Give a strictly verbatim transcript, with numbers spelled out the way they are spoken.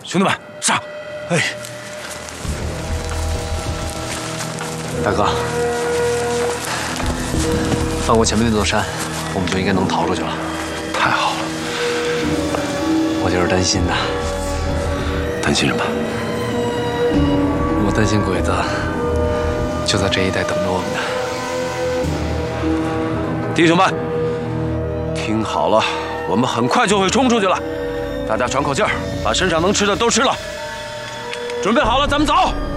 兄弟们，上！哎， 大哥，翻过前面那座山，我们就应该能逃出去了。 太好了！ 我就是担心呐。 担心什么？ 我担心鬼子就在这一带等着我们呢。 弟兄们，听好了，我们很快就会冲出去了，大家喘口气儿，把身上能吃的都吃了。准备好了，咱们走。